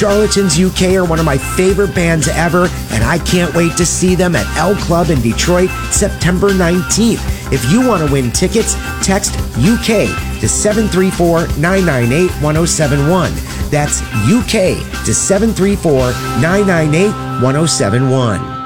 Charlatans UK are one of my favorite bands ever, and I can't wait to see them at L Club in Detroit, September 19th. If you want to win tickets, text UK to 734-998-1071. That's UK to 734-998-1071.